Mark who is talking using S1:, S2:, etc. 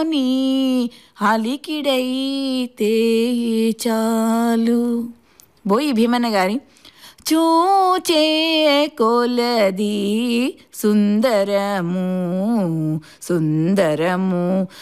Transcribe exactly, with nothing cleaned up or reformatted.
S1: నీ అలికిడైతే చాలు. బోయి భీమన్న గారి చూచే కొలది సుందరము సుందరము